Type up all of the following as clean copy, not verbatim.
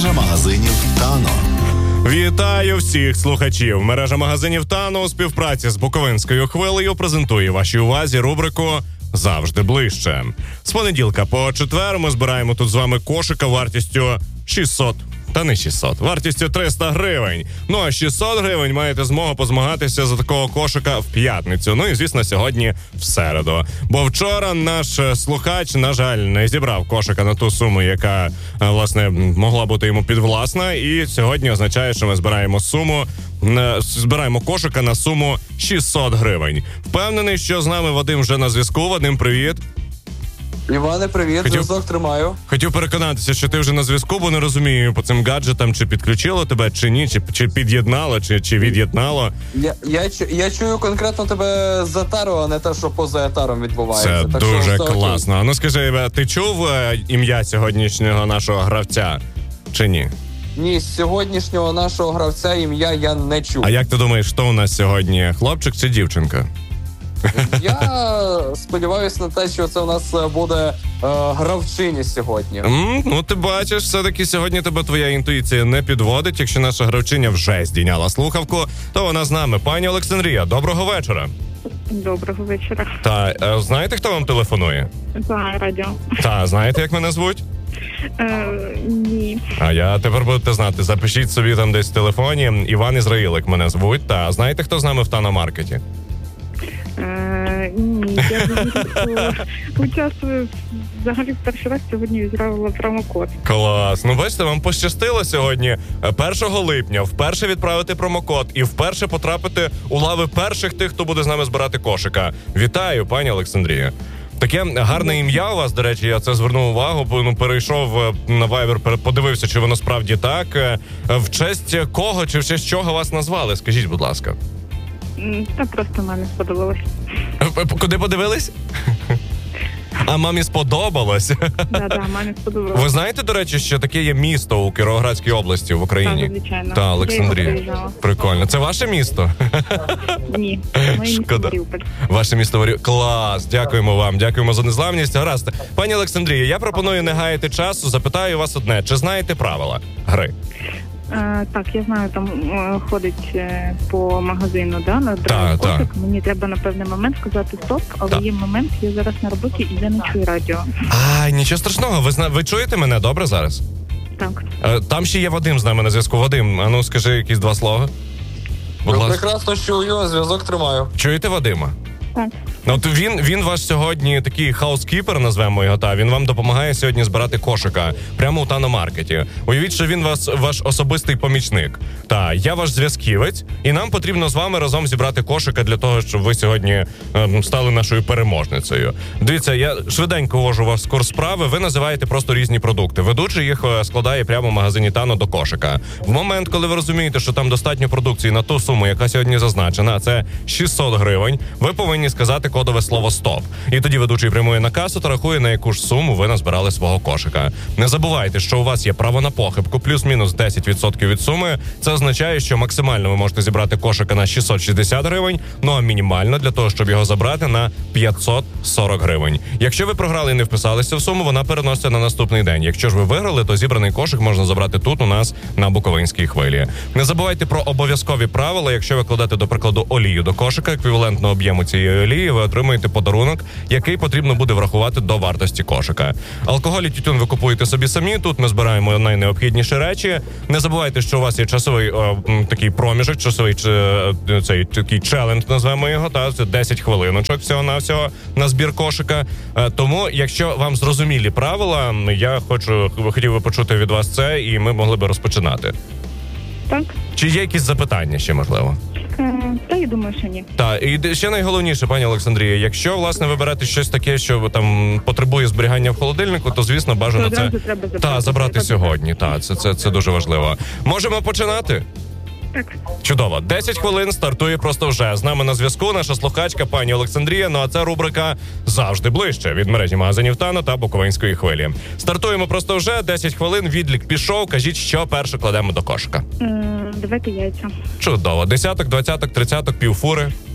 Мережа магазинів «Тано». Вітаю всіх слухачів. Мережа магазинів «Тано» у співпраці з Буковинською хвилею презентує вашій увазі рубрику «Завжди ближче». З понеділка по четвер ми збираємо тут з вами кошика вартістю 600. Та не 600, вартістю 300 гривень. Ну а 600 гривень маєте змогу позмагатися за такого кошика в п'ятницю. Ну і, звісно, сьогодні в середу. Бо вчора наш слухач, на жаль, не зібрав кошика на ту суму, яка, власне, могла бути йому підвласна. І сьогодні означає, що ми збираємо кошика на суму 600 гривень. Впевнений, що з нами Вадим вже на зв'язку. Вадим, привіт. Іване, привіт, зв'язок тримаю. Хотів переконатися, що ти вже на зв'язку, бо не розумію по цим гаджетам, чи підключило тебе, чи ні, чи під'єднало, чи від'єднало. Я чую конкретно тебе з етару, а не те, що поза етаром відбувається. Це так дуже класно. Ну скажи, ти чув ім'я сьогоднішнього нашого гравця, чи ні? Ні, з сьогоднішнього нашого гравця ім'я я не чув. А як ти думаєш, хто у нас сьогодні, хлопчик чи дівчинка? Я сподіваюся на те, що це у нас буде гравчиня сьогодні. Ну, ти бачиш, все-таки сьогодні тебе твоя інтуїція не підводить. Якщо наша гравчиня вже здійняла слухавку, то вона з нами. Пані Олександрія, доброго вечора. Доброго вечора. Знаєте, хто вам телефонує? Радіо. Знаєте, як мене звуть? Ні. А я тепер будете знати. Запишіть собі там десь в телефоні. Іван Ізраїлик мене звуть. Знаєте, хто з нами в Тано-маркеті? Ні, я участвую взагалі в перший раз сьогодні відправила промокод. Клас. Ну, бачите, вам пощастило сьогодні 1 липня вперше відправити промокод і вперше потрапити у лави перших тих, хто буде з нами збирати кошика. Вітаю, пані Олександрія. Таке гарне ім'я у вас, до речі, я це звернув увагу, перейшов на Viber, подивився, чи воно справді так. В честь кого чи в честь чого вас назвали? Скажіть, будь ласка. Та просто мамі сподобалось. Куди подивились? А мамі сподобалось? Да, мамі сподобалось. Ви знаєте, до речі, що таке є місто у Кіровоградській області в Україні? Так, звичайно. Та, Олександрія. Прикольно. Це ваше місто? Ні, моє місто Маріуполь. Ваше місто Маріуполь. Клас, дякуємо вам, дякуємо за незламність. Гаразд. Пані Олександрія, я пропоную не гаяти часу, запитаю вас одне. Чи знаєте правила гри? Так, я знаю, там ходить по магазину, на кошик. Мені треба на певний момент сказати стоп, але є момент, я зараз на роботі і я не чую радіо. Нічого страшного, ви чуєте мене добре зараз? Так. Там ще є Вадим з нами на зв'язку. Вадим, а ну скажи якісь 2 слова. Прекрасно чую, зв'язок тримаю. Чуєте Вадима? Так. От він ваш сьогодні такий хаускіпер, назвемо його, він вам допомагає сьогодні збирати кошика прямо у Тано-маркеті. Уявіть, що він ваш особистий помічник. Я ваш зв'язківець, і нам потрібно з вами разом зібрати кошика для того, щоб ви сьогодні стали нашою переможницею. Дивіться, я швиденько ввожу вас в курс справи, ви називаєте просто різні продукти. Ведучий їх складає прямо в магазині Тано до кошика. В момент, коли ви розумієте, що там достатньо продукції на ту суму, яка сьогодні зазначена, це 600 гривень, ви повинні сказати кодове слово «стоп». І тоді ведучий прямує на касу та рахує, на яку ж суму ви назбирали свого кошика. Не забувайте, що у вас є право на похибку плюс-мінус 10% від суми. Це означає, що максимально ви можете зібрати кошика на 660 гривень, ну а мінімально для того, щоб його забрати, на 540 гривень. Якщо ви програли і не вписалися в суму, вона переноситься на наступний день. Якщо ж ви виграли, то зібраний кошик можна забрати тут у нас на Буковинській хвилі. Не забувайте про обов'язкові правила. Якщо ви кладете, до прикладу, олію до кошика, еквівалентно об'єму цієї олії, ви отримуєте подарунок, який потрібно буде врахувати до вартості кошика. Алкоголь і тютюн ви купуєте собі самі, тут ми збираємо найнеобхідніші речі. Не забувайте, що у вас є часовий такий проміжок, цей такий челендж, назвемо його, це 10 хвилиночок всього-навсього на збір кошика. Тому, якщо вам зрозумілі правила, я хотів би почути від вас це, і ми могли би розпочинати. Так. Чи є якісь запитання ще, можливо? Та я думаю, що ні. І ще найголовніше, пані Олександрія, якщо, власне, ви берете щось таке, що там потребує зберігання в холодильнику, то, звісно, бажано це забрати сьогодні. Це дуже важливо. Можемо починати? Так. Чудово. 10 хвилин стартує просто вже. З нами на зв'язку наша слухачка пані Олександрія. Ну а це рубрика «Завжди ближче» від мережі магазинів Тано та Буковинської хвилі. Стартуємо просто вже. 10 хвилин, відлік пішов. Кажіть, що перше кладемо до кошика. Давайте яйця. Чудово. 10-ок, 20-ок, 30-ок, півфури.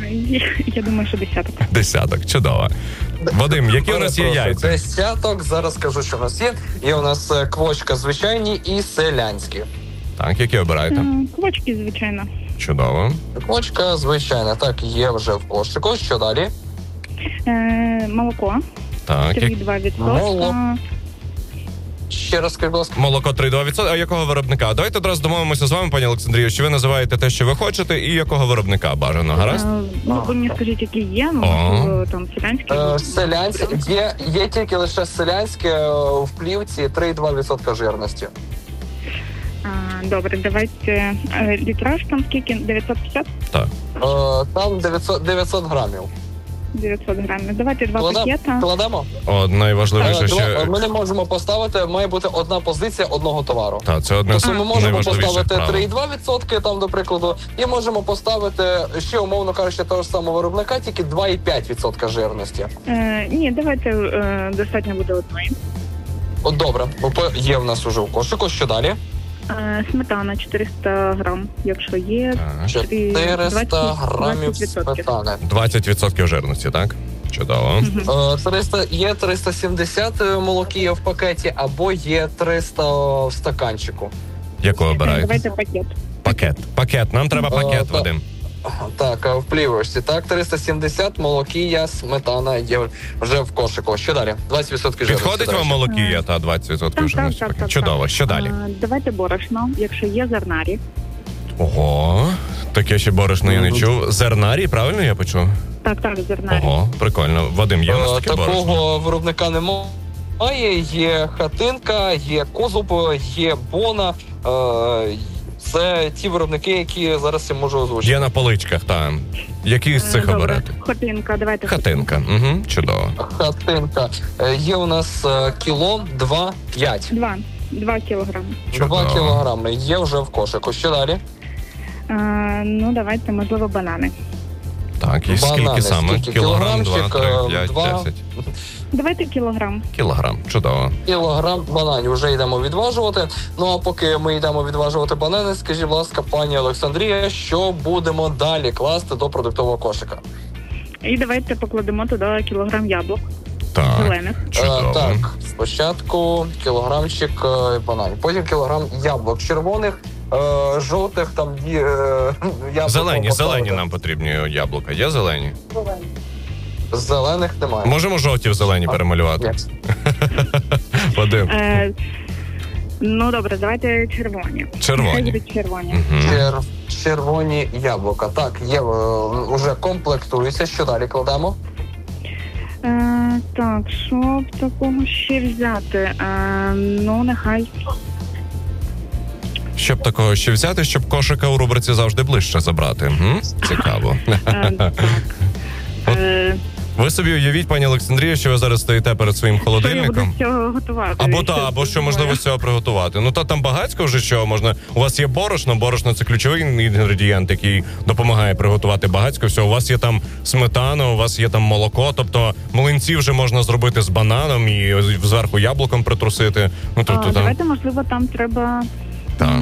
Я думаю, що десяток. Десяток, чудово. Вадим, які у нас є яйця? Десяток, зараз скажу, що у нас є. Є у нас квочка звичайні і селянські. Так, які обираєте? Квочки, звичайно. Чудово. Квочка звичайна, так, є вже в кошику. Що далі? Молоко. Так, 3,2%. Ще раз, скажіть, будь ласка. молоко 3,2%. А якого виробника? Давайте одразу домовимося з вами, пані Олександрію, що ви називаєте те, що ви хочете, і якого виробника бажано, гаразд? Ви мені скажіть, які є, там селянські. Селянські. Є тільки лише селянське в плівці 3,2% жирності. Добре, давайте літраж там скільки? 950? Так. Там 900 грамів. 900 грамів. Давайте два пакета. Кладемо? Найважливіше, що... Ми не можемо поставити, має бути одна позиція одного товару. Так, це одне з Тобто ми можемо найважливіших поставити правил. 3,2%, там, до прикладу, і можемо поставити, ще, умовно кажучи, того ж самого виробника, тільки 2,5% жирності. Ні, давайте достатньо буде одної. От добре, є в нас уже в кошику. Що далі? Сметана 400 грам, якщо є. 400 грамів сметани. 20% жирності, так? Чудово. є 370 молокія в пакеті, або є 300 в стаканчику. Яку обираєте? Давайте пакет. Пакет. Нам треба пакет, Вадим. Так, в плівочці. Так, 370 молокія, сметана є вже в кошику. Що далі? 20% жирності. Підходить вам молокія та 20% жирності? Так. Чудово. Що далі? Давайте борошно, якщо є зернарі. Ого, таке ще борошно я не чув. Зернарі, правильно я почув? Так, зернарі. Ого, прикольно. Вадим, є у нас таке борошно? Такого виробника немає. Є хатинка, є козуб, є бона. Це ті виробники, які зараз я можу озвучити. Є на поличках, так. Які з цих оберете? Хатинка, давайте. Хатинка. Угу, чудово. Хатинка. Є у нас кіло 2,5. 2 кілограми. 2 кілограми. Є вже в кошику. Що далі? Давайте, можливо, банани. Так, і скільки саме? Скільки? Кілограм, 2, 3, 5, 2. 10. Давайте кілограм. Кілограм, чудово. Кілограм бананів вже йдемо відважувати. Ну а поки ми йдемо відважувати банани, скажіть, будь ласка, пані Олександрія, що будемо далі класти до продуктового кошика? І давайте покладемо туди кілограм яблук. Так, зелених. чудово. Так, спочатку кілограмчик бананів, потім кілограм яблук червоних, жовтих, там яблук. Зелені нам потрібні яблука. Є зелені? Зелених немає. Можемо жовті в зелені перемалювати? Вадим. Добре, давайте червоні. Червоні. Червоні. Червоні яблука. Так, є, вже комплектується. Що далі кладемо? Так, що б такого ще взяти? Нехай. Щоб такого ще взяти, щоб кошика у рубриці завжди ближче забрати. Цікаво. Так. Ви собі уявіть, пані Олександрія, що ви зараз стоїте перед своїм холодильником. Що я буду з цього готувати. Або що можливо з цього приготувати. Там багацько вже що можна. У вас є борошно. Борошно — це ключовий інгредієнт, який допомагає приготувати багацько всього. У вас є там сметана, у вас є там молоко. Тобто млинці вже можна зробити з бананом і зверху яблуком притрусити. Давайте, можливо, там треба... Так.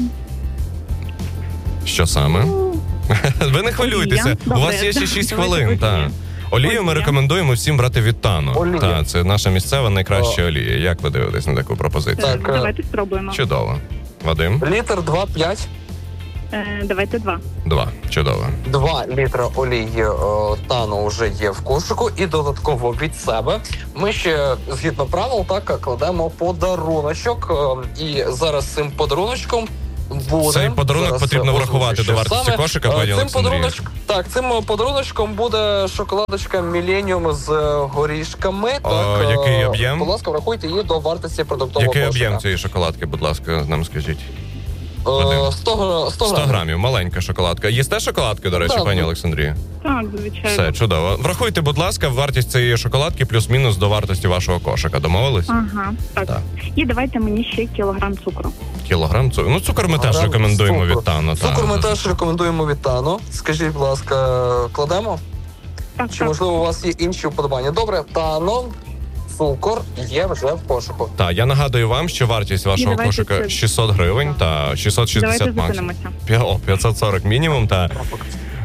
Що саме? Ви не хвилюйтеся. У вас є ще 6 хвилин. Так. Олію ми рекомендуємо всім брати від Тану. Так, це наша місцева найкраща олія. Як ви дивитесь на таку пропозицію? Так, давайте спробуємо. Чудово. Вадим? Літр 2,5. Давайте 2. 2. Чудово. 2 літра олії Тану вже є в кошику. І додатково від себе ми ще, згідно правил, кладемо подаруночок. І зараз цим подаруночком буде... Цей подарунок потрібно врахувати до вартості кошика, пані Олександрія. Цим подаруночком буде шоколадочка Millennium з горішками. Який об'єм? Будь ласка, врахуйте її до вартості продуктового кошика. Який об'єм цієї шоколадки, будь ласка, нам скажіть? 100 грамів, маленька шоколадка. Їсте шоколадки, до речі, пані Олександрія? Так, звичайно. Все, чудово. Врахуйте, будь ласка, вартість цієї шоколадки плюс-мінус до вартості вашого кошика. Домовились? Ага, так. І давайте мені ще кілограм цукру. Кілограм цукру? Цукор ми теж рекомендуємо від Тану. Цукор ми теж рекомендуємо від Тану. Скажіть, будь ласка, кладемо? Так, чи, можливо, у вас є інші вподобання? Добре, Тану. Цукор є вже в кошику. Так, я нагадую вам, що вартість вашого кошика 600 гривень та 660 максимум. 540 мінімум.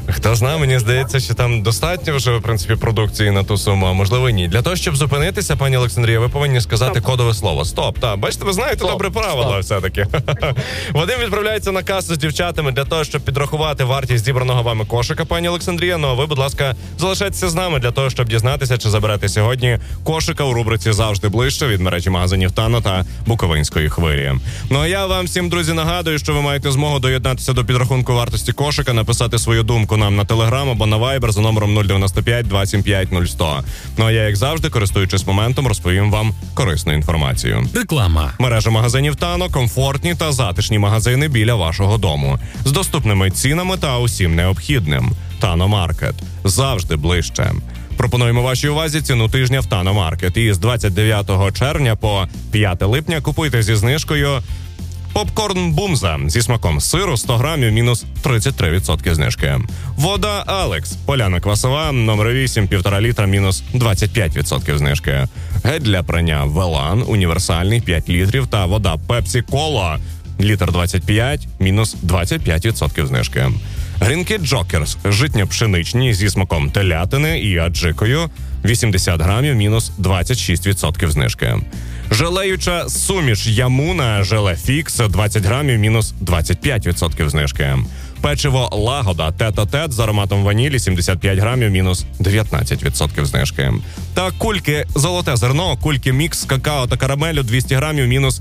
Хто знає, мені здається, що там достатньо вже, в принципі, продукції на ту суму, а можливо ні. Для того, щоб зупинитися, пані Олександрія, ви повинні сказати кодове слово. Стоп, так. Бачите, ви знаєте добре правило все-таки. Вадим відправляється на касу з дівчатами для того, щоб підрахувати вартість зібраного вами кошика, пані Олександрія. Ну а ви, будь ласка, залишайтеся з нами для того, щоб дізнатися, чи заберете сьогодні кошика у рубриці «Завжди ближче» від мережі магазинів «Тано» та Буковинської хвилі. Ну а я вам всім, друзі, нагадую, що ви маєте змогу доєднатися до підрахунку вартості кошика, написати свою думку нам на Телеграм або на Вайбер за номером 095 275 0100. Ну а я, як завжди, користуючись моментом, розповім вам корисну інформацію. Реклама. Мережа магазинів «Тано» – комфортні та затишні магазини біля вашого дому. З доступними цінами та усім необхідним. «Тано Маркет». Завжди ближче. Пропонуємо вашій увазі ціну тижня в «Тано Маркет». І з 29 червня по 5 липня купуйте зі знижкою попкорн «Бумза» зі смаком сиру 100 грамів мінус 33% знижки. Вода «Алекс» поляна квасова номер 8 1,5 літра мінус 25% знижки. Гель для прання «Велан» універсальний 5 літрів та вода «Пепсі Кола» літр 25 мінус 25% знижки. Грінки «Джокерс» житньо-пшеничні зі смаком телятини і аджикою 80 грамів мінус 26% знижки. Желеюча суміш «Ямуна» желе «Фікс» 20 грамів мінус 25% знижки. Печиво «Лагода» тет-а-тет з ароматом ванілі 75 грамів мінус 19% знижки. Та кульки «Золоте зерно», кульки мікс з какао та карамелю 200 грамів мінус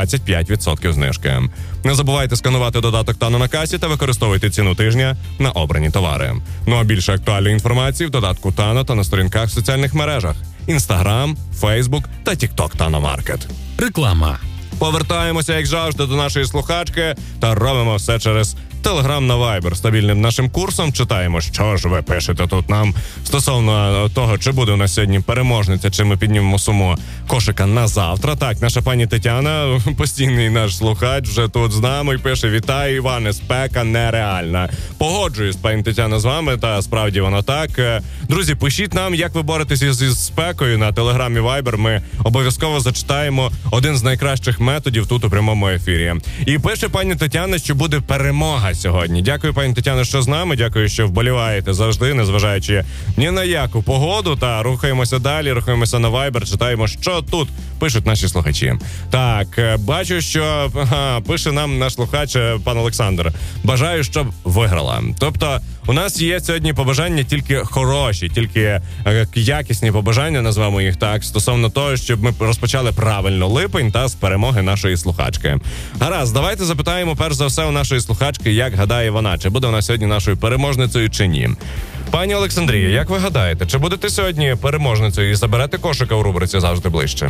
25% знижки. Не забувайте сканувати додаток «Тано» на касі та використовуйте ціну тижня на обрані товари. Ну а більше актуальної інформації в додатку «Тано» та на сторінках в соціальних мережах Інстаграм, Фейсбук та Тікток «Тано Маркет». Реклама. Повертаємося, як завжди, до нашої слухачки та робимо все через Телеграм на Вайбер. Стабільним нашим курсом читаємо, що ж ви пишете тут нам стосовно того, чи буде у нас сьогодні переможниця, чи ми піднімемо суму кошика на завтра. Так, наша пані Тетяна, постійний наш слухач, вже тут з нами і пише: «Вітаю, Іване, спека нереальна». Погоджуюсь, пані Тетяна, з вами, та справді воно так. Друзі, пишіть нам, як ви боретеся зі спекою на Телеграмі Вайбер. Ми обов'язково зачитаємо один з найкращих методів тут у прямому ефірі. І пише пані Тетяна, що буде перемога сьогодні. Дякую, пані Тетяно, що з нами. Дякую, що вболіваєте завжди, незважаючи ні на яку погоду. Та рухаємося далі, рухаємося на Viber, читаємо, що тут пишуть наші слухачі. Так, бачу, що пише нам наш слухач, пан Олександр. Бажаю, щоб виграла. Тобто, у нас є сьогодні побажання тільки хороші, тільки якісні побажання, назвемо їх так, стосовно того, щоб ми розпочали правильно липень та з перемоги нашої слухачки. Гаразд, давайте запитаємо перш за все у нашої слухачки, як гадає вона, чи буде вона сьогодні нашою переможницею чи ні. Пані Олександрія, як ви гадаєте, чи будете сьогодні переможницею і заберете кошика у рубриці «Завжди ближче»?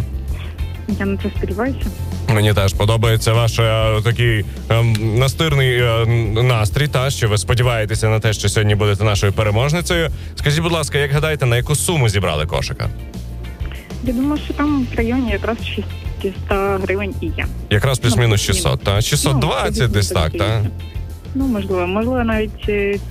Я на це сподіваюся. Мені теж подобається ваш такий настирний настрій, та що ви сподіваєтеся на те, що сьогодні будете нашою переможницею. Скажіть, будь ласка, як гадаєте, на яку суму зібрали кошика? Я думаю, що там в районі якраз 600 гривень і є. Якраз плюс-мінус 600, так? 620 десь так, так? Ну, можливо, навіть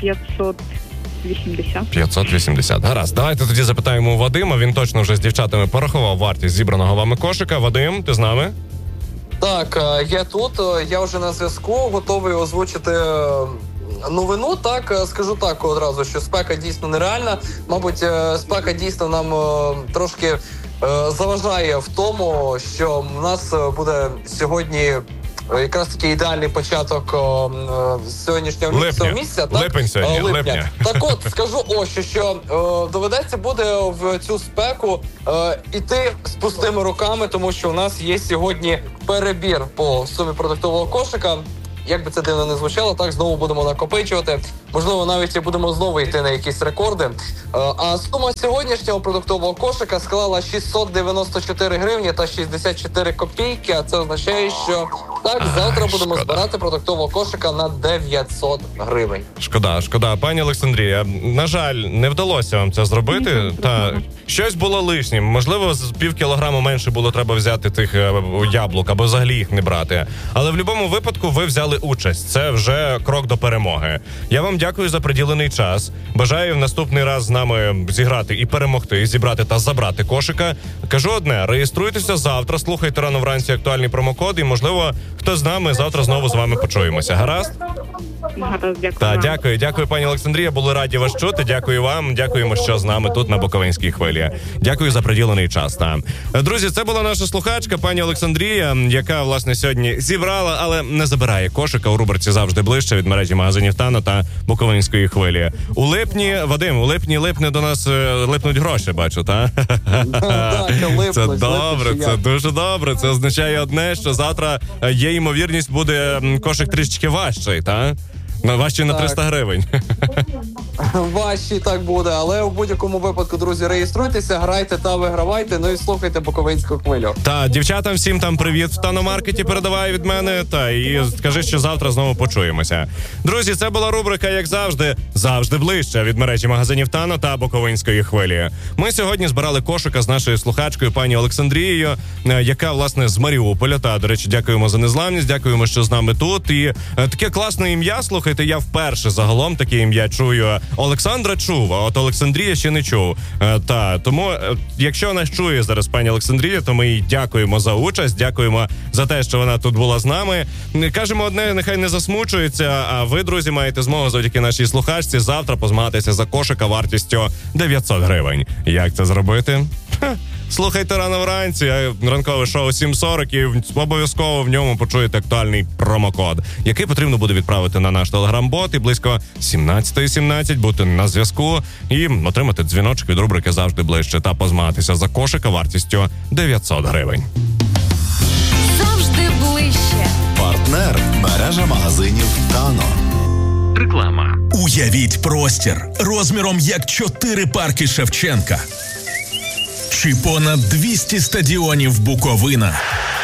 580. 580. Гаразд, давайте тоді запитаємо у Вадима. Він точно вже з дівчатами порахував вартість зібраного вами кошика. Вадим, ти з нами? Так, я тут, я вже на зв'язку, готовий озвучити новину. Так, скажу так одразу, що спека дійсно нереальна. Мабуть, спека дійсно нам трошки заважає в тому, що в нас буде сьогодні якраз такий ідеальний початок сьогоднішнього місяця. Липень сьогодні, липня. Так от, скажу що доведеться буде в цю спеку іти з пустими руками, тому що у нас є сьогодні перебір по сумі продуктового кошика. Як би це дивно не звучало, так знову будемо накопичувати. Можливо, навіть будемо знову йти на якісь рекорди. А сума сьогоднішнього продуктового кошика склала 694 гривні та 64 копійки. А це означає, що так, завтра будемо збирати продуктового кошика на 900 гривень. Шкода. Пані Олександрія, на жаль, не вдалося вам це зробити. Та щось було лишнім. Можливо, з пів кілограму менше було треба взяти тих яблук, або взагалі їх не брати. Але в будь-якому випадку ви взяли участь. Це вже крок до перемоги. Я вам дякую за приділений час. Бажаю в наступний раз з нами зіграти і перемогти, і зібрати та забрати кошика. Кажу одне, реєструйтеся завтра, слухайте рано вранці актуальний промокод і, можливо, хто з нами завтра знову з вами почуємося. Гаразд? Гаразд, дякую. Дякую, пані Олександрія. Були раді вас чути. Дякую вам. Дякуємо, що з нами тут на Буковинській хвилі. Дякую за приділений час. Друзі, це була наша слухачка, пані Олександрія, яка, власне, сьогодні зібрала, але не забирає кошика у рубриці «Завжди ближче» від мережі магазинів «Тано» та Буковинської хвилі. У липні, Вадим, липне до нас липнуть гроші, бачу, так? Це добре, це дуже добре. Це означає одне, що завтра є ймовірність буде кошик трішечки важчий, так? Важчий на 300 гривень. Важчий так буде, але у будь-якому випадку, друзі, реєструйтеся, грайте та вигравайте, ну і слухайте Буковинську хвилю. Дівчатам всім там привіт в Тано-маркеті передавай від мене, і скажи, що завтра знову почуємося. Друзі, це була рубрика, як завжди ближче від мережі магазинів Тано та Буковинської хвилі. Ми сьогодні збирали кошика з нашою слухачкою пані Олександрією, яка, власне, з Маріуполя. До речі, дякуємо за незламність, дякуємо, що з нами тут. І таке класне ім'я, слухайте, я вперше загалом таке ім'я чую. Олександра чув, а от Олександрія ще не чув. Тому, якщо нас чує зараз пані Олександрія, то ми їй дякуємо за участь, дякуємо за те, що вона тут була з нами. Кажемо одне, нехай не засмучується, а ви, друзі, маєте змогу завдяки нашій слухачці завтра позмагатися за кошика вартістю 900 гривень. Як це зробити? Слухайте рано вранці, ранкове шоу 7:40, і обов'язково в ньому почуєте актуальний промокод, який потрібно буде відправити на наш телеграм-бот і близько 17:17 бути на зв'язку і отримати дзвіночок від рубрики «Завжди ближче» та позмагатися за кошика вартістю 900 гривень. Завжди ближче. Партнер – мережа магазинів «Тано». Реклама. Уявіть простір розміром як 4 парки Шевченка. Чи понад 200 стадіонів Буковина.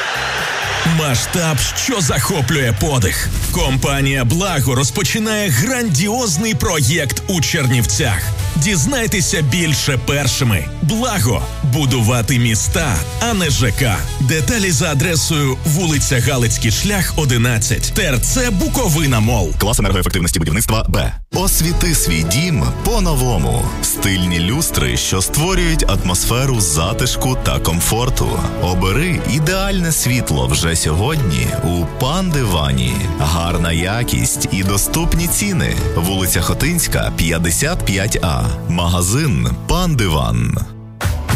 Масштаб, що захоплює подих. Компанія «Благо» розпочинає грандіозний проєкт у Чернівцях. Дізнайтеся більше першими. «Благо» – будувати міста, а не ЖК. Деталі за адресою вулиця Галицький шлях, 11, ТРЦ Буковина Мол. Клас енергоефективності будівництва Б. Освіти свій дім по-новому. Стильні люстри, що створюють атмосферу затишку та комфорту. Обери ідеальне світло вже сьогодні у Пан-Дивані. Гарна якість і доступні ціни. Вулиця Хотинська, 55А. Магазин «Пан-Диван».